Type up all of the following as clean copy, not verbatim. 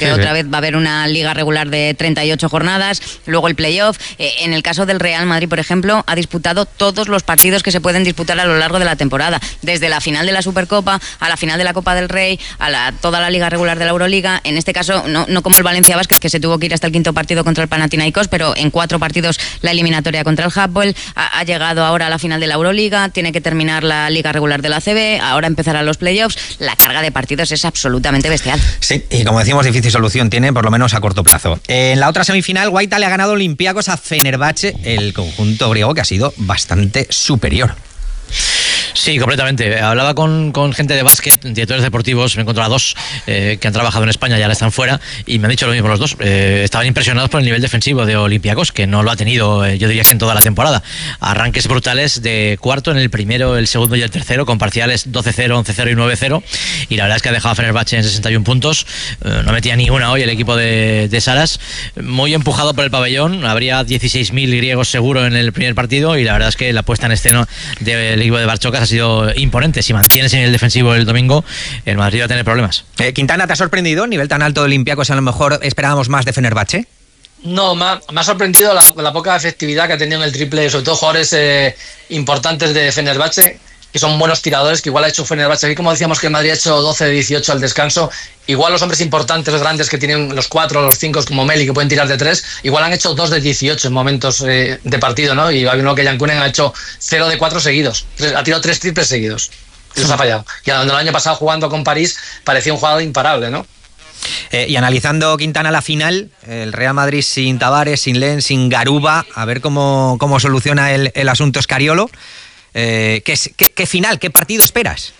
porque otra vez va a haber una liga regular de 38 jornadas, luego el playoff. En el caso del Real Madrid, por ejemplo, ha disputado todos los partidos que se pueden disputar a lo largo de la temporada, desde la final de la Supercopa a la final de la Copa del Rey, a toda la liga regular de la Euroliga. En este caso, no como el Valencia Basket, que se tuvo que ir hasta el quinto partido contra el Panathinaikos, pero en 4 partidos la eliminatoria contra el Hapoel, ha llegado ahora a la final de la Euroliga, tiene que terminar la liga regular de la ACB, ahora empezarán los playoffs. La carga de partidos es absolutamente bestial. Sí, y como decimos, difícil solución tiene, por lo menos a corto plazo. En la otra semifinal, Guaita le ha ganado Olympiacos a Fenerbahce, el conjunto griego, que ha sido bastante superior. Sí, completamente. Hablaba con gente de básquet, directores deportivos, me he encontrado a 2 que han trabajado en España, ya están fuera, y me han dicho lo mismo los 2. Estaban impresionados por el nivel defensivo de Olympiacos, que no lo ha tenido, yo diría que en toda la temporada. Arranques brutales de cuarto en el primero, el segundo y el tercero, con parciales 12-0, 11-0 y 9-0, y la verdad es que ha dejado a Fenerbahce en 61 puntos. No metía ni una hoy el equipo de Saras, muy empujado por el pabellón. Habría 16.000 griegos seguro en el primer partido, y la verdad es que la puesta en escena del equipo de Barchocas ha sido imponente. Si mantienes en el defensivo el domingo, el Madrid va a tener problemas. Quintana, ¿te ha sorprendido el nivel tan alto de Olympiacos? A lo mejor esperábamos más de Fenerbahce. No, me ha sorprendido la poca efectividad que ha tenido en el triple, sobre todo jugadores importantes de Fenerbahce, que son buenos tiradores, que igual ha hecho Fenerbahce. Aquí, como decíamos, que el Madrid ha hecho 12 de 18 al descanso, igual los hombres importantes, los grandes, que tienen los 4 o los 5 como Meli, que pueden tirar de 3, igual han hecho 2 de 18 en momentos de partido, ¿no? Y hay uno que Jankunen ha hecho 0 de 4 seguidos, ha tirado 3 triples seguidos, y los ha fallado. Y el año pasado, jugando con París, parecía un jugador imparable, ¿no? Y analizando, Quintana, la final, el Real Madrid sin Tavares, sin Len, sin Garuba, a ver cómo soluciona el asunto Scariolo. ¿Qué final, qué partido esperas?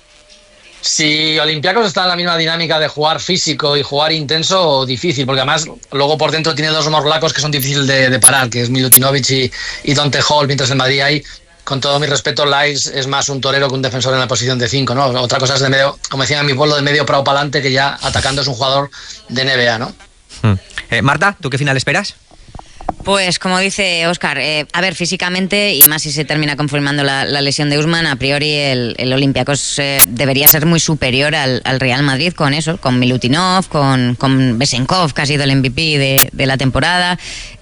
Si Olympiacos está en la misma dinámica de jugar físico y jugar intenso, difícil, porque además luego por dentro tiene 2 morlacos que son difíciles de parar, que es Milutinovic y Dante Hall, mientras en Madrid hay, con todo mi respeto, Lais es más un torero que un defensor en la posición de 5, ¿no? Otra cosa es de medio, como decían en mi pueblo, de medio para adelante, que ya atacando es un jugador de NBA, ¿no? Marta, ¿tú qué final esperas? Pues como dice Óscar, a ver, físicamente, y más si se termina confirmando la lesión de Usman, a priori el Olympiacos debería ser muy superior al Real Madrid con eso, con Milutinov, con Besenkov, que ha sido el MVP de la temporada.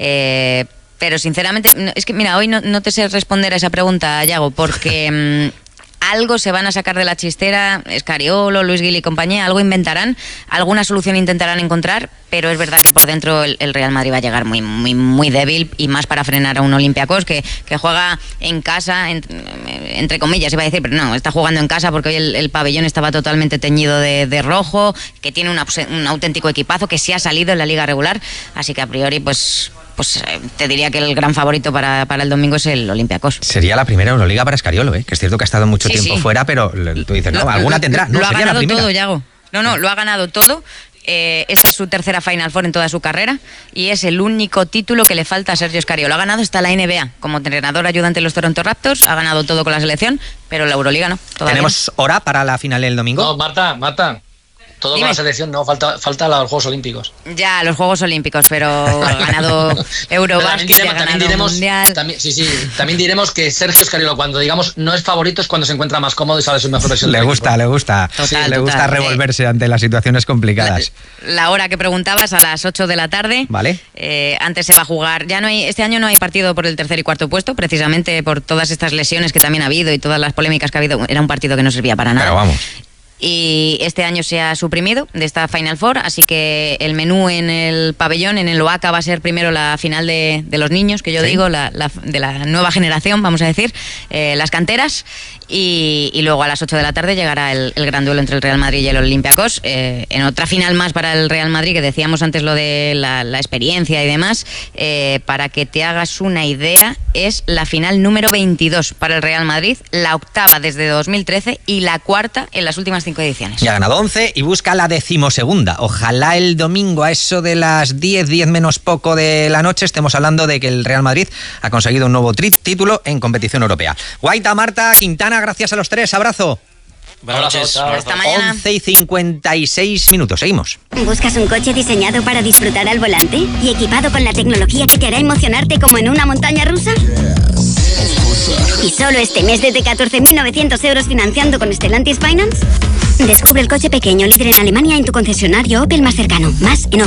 Pero sinceramente, es que mira, hoy no te sé responder a esa pregunta, Yago, porque algo se van a sacar de la chistera, Scariolo, Luis Gil y compañía, algo inventarán, alguna solución intentarán encontrar, pero es verdad que por dentro el Real Madrid va a llegar muy, muy, muy débil, y más para frenar a un Olympiacos que juega en casa, entre comillas iba a decir, pero no, está jugando en casa porque hoy el pabellón estaba totalmente teñido de rojo, que tiene un auténtico equipazo, que sí ha salido en la liga regular, así que a priori pues te diría que el gran favorito para el domingo es el Olympiacos. Sería la primera Euroliga para Scariolo, que es cierto que ha estado mucho tiempo fuera, pero tú dices, no, alguna tendrá. No, sería la primera. Lo ha ganado todo, Yago. No, lo ha ganado todo. Esta es su tercera Final Four en toda su carrera y es el único título que le falta a Sergio Scariolo. Ha ganado hasta la NBA como entrenador ayudante de los Toronto Raptors, ha ganado todo con la selección, pero la Euroliga no. Todavía. ¿Tenemos hora para la final el domingo? No, Marta. Todo con la selección, no, falta los Juegos Olímpicos. Ya, los Juegos Olímpicos, pero ha ganado Eurobasket, ha ganado Mundial. También diremos que Sergio Scariolo, cuando digamos no es favorito, es cuando se encuentra más cómodo y sale su mejor versión. Le gusta. Le gusta revolverse ante las situaciones complicadas. La hora que preguntabas, a las 8 de la tarde. Vale. Antes se va a jugar. Este año no hay partido por el tercer y cuarto puesto, precisamente por todas estas lesiones que también ha habido y todas las polémicas que ha habido. Era un partido que no servía para nada. Pero vamos. Y este año se ha suprimido de esta Final Four, así que el menú en el pabellón, en el OACA, va a ser primero la final de los niños, que yo digo, de la nueva generación, vamos a decir, las canteras, y luego a las 8 de la tarde llegará el gran duelo entre el Real Madrid y el Olympiacos. En otra final más para el Real Madrid, que decíamos antes lo de la experiencia y demás, para que te hagas una idea, es la final número 22 para el Real Madrid, la octava desde 2013 y la cuarta en las últimas 5 ediciones. Ya ha ganado 11 y busca la 12ª. Ojalá el domingo a eso de las 10 menos poco de la noche estemos hablando de que el Real Madrid ha conseguido un nuevo título en competición europea. Guaita, Marta, Quintana, gracias a los tres. Abrazo. Buenas noches. Hasta mañana. 11:56. Seguimos. ¿Buscas un coche diseñado para disfrutar al volante y equipado con la tecnología que te hará emocionarte como en una montaña rusa? ¿Y solo este mes desde 14.900 euros financiando con Stellantis Finance? Descubre el coche pequeño líder en Alemania en tu concesionario Opel más cercano. Más en